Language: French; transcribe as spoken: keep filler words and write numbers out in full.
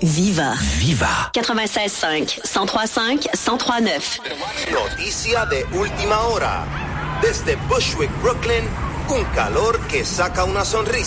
Viva. Viva. quatre-vingt-seize cinq, cent trois cinq, cent trois neuf. Noticia de última hora. Desde Bushwick, Brooklyn, un calor que saca una sonrisa.